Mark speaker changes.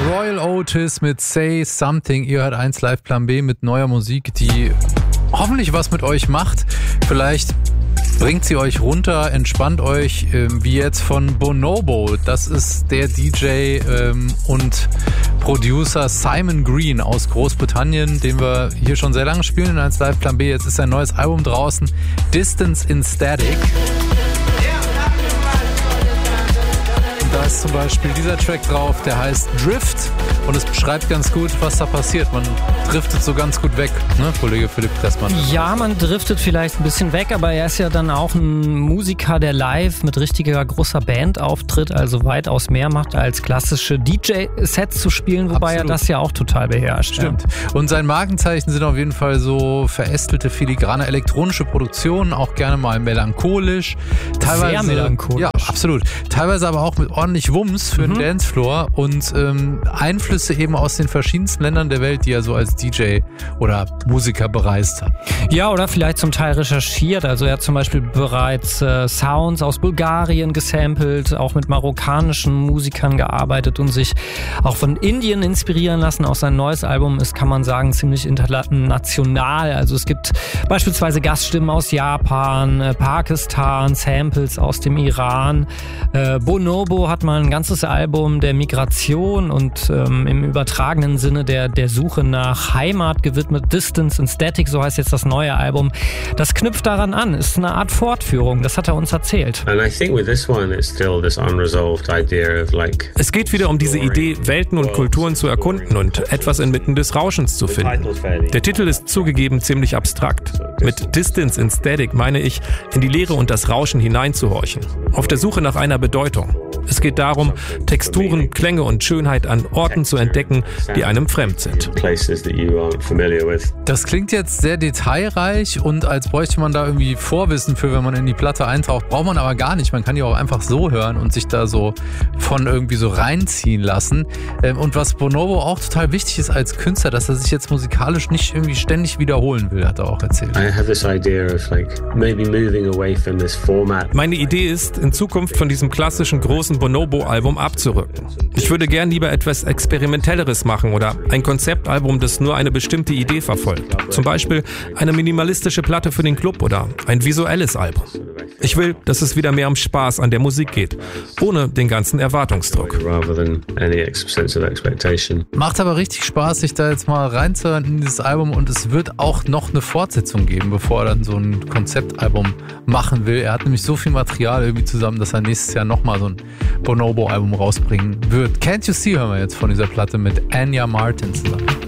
Speaker 1: Royal Otis mit Say Something. Ihr hört 1 Live Plan B mit neuer Musik, die hoffentlich was mit euch macht. Vielleicht bringt sie euch runter, entspannt euch, wie jetzt von Bonobo. Das ist der DJ und Producer Simon Green aus Großbritannien, den wir hier schon sehr lange spielen in 1 Live Plan B. Jetzt ist sein neues Album draußen, Distance in Static. Da ist zum Beispiel dieser Track drauf, der heißt Drift und es beschreibt ganz gut, was da passiert. Man driftet so ganz gut weg, ne, Kollege Philipp Kressmann?
Speaker 2: Ja, man driftet vielleicht ein bisschen weg, aber er ist ja dann auch ein Musiker, der live mit richtiger großer Band auftritt, also weitaus mehr macht, als klassische DJ-Sets zu spielen, wobei
Speaker 1: Absolut.
Speaker 2: er das ja auch total beherrscht.
Speaker 1: Stimmt. Ja. Und sein Markenzeichen sind auf jeden Fall so verästelte, filigrane elektronische Produktionen, auch gerne mal melancholisch. Teilweise,
Speaker 2: sehr melancholisch.
Speaker 1: Ja, absolut. Teilweise aber auch mit ordentlich Wumms für den Dancefloor und Einflüsse eben aus den verschiedensten Ländern der Welt, die er so als DJ oder Musiker bereist hat.
Speaker 2: Ja, oder vielleicht zum Teil recherchiert. Also er hat zum Beispiel bereits Sounds aus Bulgarien gesampelt, auch mit marokkanischen Musikern gearbeitet und sich auch von Indien inspirieren lassen. Auch sein neues Album ist, kann man sagen, ziemlich international. Also es gibt beispielsweise Gaststimmen aus Japan, Pakistan, Samples aus dem Iran. Bonobo hat mal ein ganzes Album der Migration und im übertragenen Sinne der Suche nach Heimat gewidmet. Distance in Static, so heißt jetzt das neue Album. Das knüpft daran an, ist eine Art Fortführung, das hat er uns erzählt.
Speaker 3: Es geht wieder um diese Idee, Welten und Kulturen zu erkunden und etwas inmitten des Rauschens zu finden. Der Titel ist zugegeben ziemlich abstrakt. Mit Distance in Static meine ich, in die Leere und das Rauschen hineinzuhorchen. Auf der Suche nach einer Bedeutung. Es geht darum, Texturen, Klänge und Schönheit an Orten zu entdecken, die einem fremd sind.
Speaker 1: Das klingt jetzt sehr detailreich und als bräuchte man da irgendwie Vorwissen für, wenn man in die Platte eintaucht. Braucht man aber gar nicht. Man kann die auch einfach so hören und sich da so von irgendwie so reinziehen lassen. Und was Bonobo auch total wichtig ist als Künstler, dass er sich jetzt musikalisch nicht irgendwie ständig wiederholen will, hat er auch erzählt.
Speaker 3: Meine Idee ist, in Zukunft von diesem klassischen großen Bonobo-Album abzurücken. Ich würde gern lieber etwas Experimentelleres machen oder ein Konzeptalbum, das nur eine bestimmte Idee verfolgt. Zum Beispiel eine minimalistische Platte für den Club oder ein visuelles Album. Ich will, dass es wieder mehr um Spaß an der Musik geht, ohne den ganzen Erwartungsdruck.
Speaker 1: Macht aber richtig Spaß, sich da jetzt mal reinzuhören in dieses Album und es wird auch noch eine Fortsetzung geben, bevor er dann so ein Konzeptalbum machen will. Er hat nämlich so viel Material irgendwie zusammen, dass er nächstes Jahr nochmal so ein Bonobo-Album rausbringen wird. Can't You See hören wir jetzt von dieser Platte mit Anya Martin zusammen.